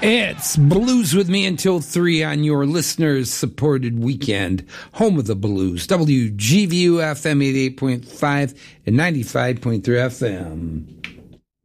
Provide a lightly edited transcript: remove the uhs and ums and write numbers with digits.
It's Blues with Me until 3 on your listeners-supported weekend. Home of the Blues. WGVU FM 88.5 and 95.3 FM.